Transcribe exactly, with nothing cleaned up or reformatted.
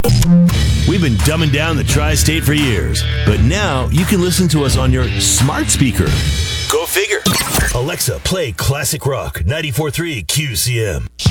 We've been dumbing down the tri-state for years, but now you can listen to us on your smart speaker. Go figure. Alexa, play classic rock ninety-four point three Q C M.